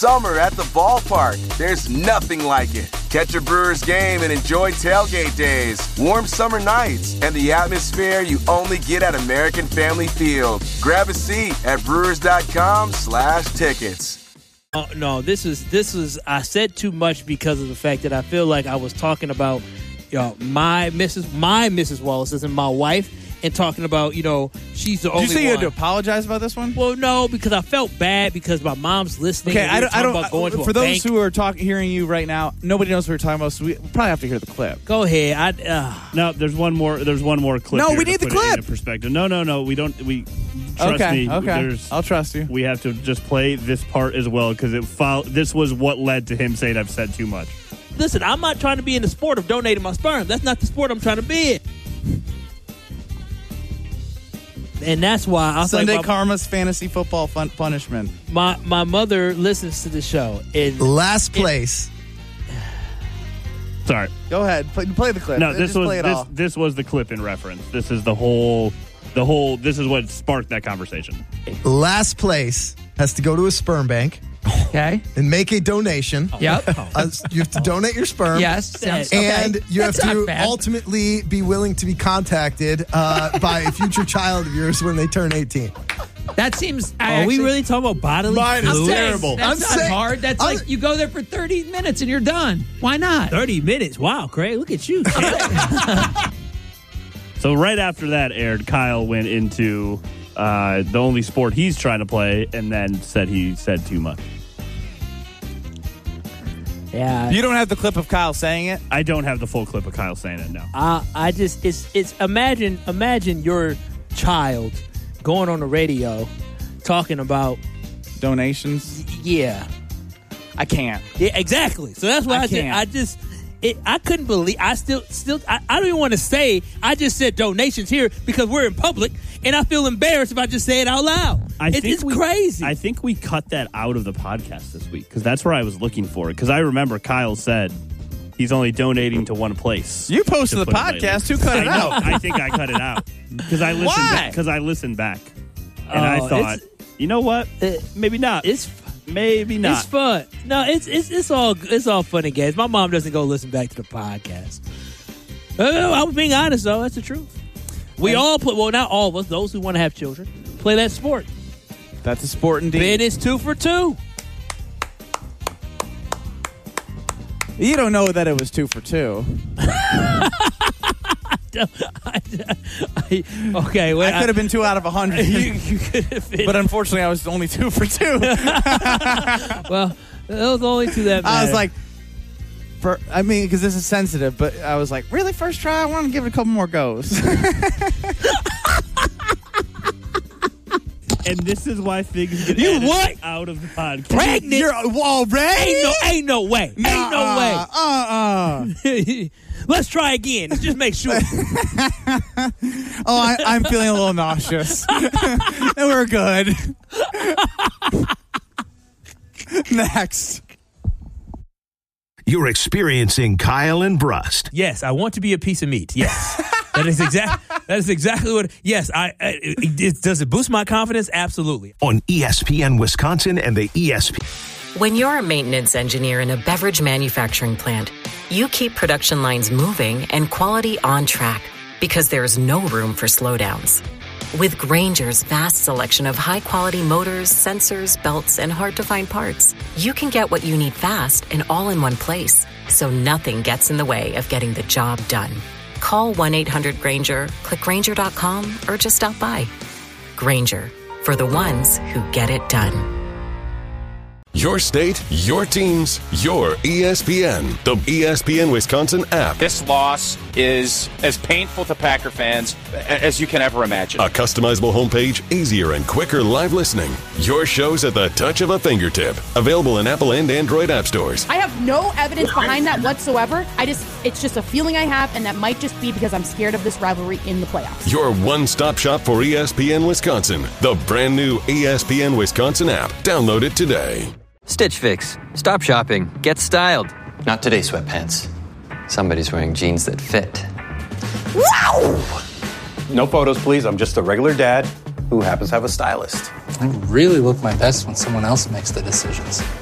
summer at the ballpark. There's nothing like it. Catch a Brewers game and enjoy tailgate days, warm summer nights, and the atmosphere you only get at American Family Field. Grab a seat at brewers.com/tickets. No, this is. I said too much because of the fact that I feel like I was talking about, my Mrs. Wallace isn't my wife, and talking about, she's the only one. Did you say you had to apologize about this one? Well, no, because I felt bad because my mom's listening. Okay, I don't. About going to for a those bank. who are hearing you right now, nobody knows what we're talking about, so we probably have to hear the clip. Go ahead. No, there's one more. There's one more clip. No, here we to need the put it clip. into perspective. No. We don't. We trust me. Okay. I'll trust you. We have to just play this part as well because this was what led to him saying I've said too much. Listen, I'm not trying to be in the sport of donating my sperm. That's not the sport I'm trying to be in. And that's why I Sunday Karma's fantasy football punishment. My mother listens to the show. And last place. Sorry. Go ahead. Play the clip. No, this was the clip in reference. This is the whole. This is what sparked that conversation. Last place has to go to a sperm bank. Okay. And make a donation. Yep. You have to donate your sperm. Yes. And you have to ultimately be willing to be contacted by a future child of yours when they turn 18. That seems... Are we really talking about bodily fluids? Terrible. That's not hard. That's like you go there for 30 minutes and you're done. Why not? 30 minutes? Wow, Craig. Look at you. So right after that aired, Kyle went into the only sport he's trying to play and then said he said too much. Yeah. You don't have the clip of Kyle saying it? I don't have the full clip of Kyle saying it, no. I just, it's imagine your child going on the radio talking about donations. Yeah. I can't. Yeah, exactly. So that's why I couldn't believe. I don't even want to say. I just said donations here because we're in public, and I feel embarrassed if I just say it out loud. It's crazy. I think we cut that out of the podcast this week because that's where I was looking for it. Because I remember Kyle said he's only donating to one place. You posted the podcast. Who cut it out? I think I cut it out because I listened. Why? Because I listened back, and I thought, you know what? Maybe not. Maybe not. It's fun. No, it's all fun and games. My mom doesn't go listen back to the podcast. I was being honest though. That's the truth. We all play. Well, not all of us. Those who want to have children play that sport. That's a sport indeed. Ben is 2 for 2. You don't know that it was 2 for 2. Okay, well, I could have been 2 out of 100. You could have been. But unfortunately, I was only 2 for 2. Well, it was only 2 that matter. I was like, because this is sensitive, but I was like, really, first try? I want to give it a couple more goes. And this is why things get out of the podcast. Pregnant? You're already? Ain't no way. Ain't no way. Let's try again. Let's just make sure. I'm feeling a little nauseous. And we're good. Next. You're experiencing Kyle and Brust. Yes, I want to be a piece of meat. Yes. That is exactly what. Yes, does it boost my confidence? Absolutely. On ESPN Wisconsin and the ESPN. When you're a maintenance engineer in a beverage manufacturing plant, you keep production lines moving and quality on track because there's no room for slowdowns. With Grainger's vast selection of high-quality motors, sensors, belts, and hard-to-find parts, you can get what you need fast and all in one place, so nothing gets in the way of getting the job done. Call 1-800-GRAINGER, click Grainger.com, or just stop by. Grainger, for the ones who get it done. Your state, your teams, your ESPN. The ESPN Wisconsin app. This loss is as painful to Packer fans as you can ever imagine. A customizable homepage, easier and quicker live listening. Your shows at the touch of a fingertip. Available in Apple and Android app stores. I have no evidence behind that whatsoever. It's just a feeling I have, and that might just be because I'm scared of this rivalry in the playoffs. Your one-stop shop for ESPN Wisconsin. The brand new ESPN Wisconsin app. Download it today. Stitch Fix. Stop shopping. Get styled. Not today, sweatpants. Somebody's wearing jeans that fit. Wow! No photos, please. I'm just a regular dad who happens to have a stylist. I really look my best when someone else makes the decisions.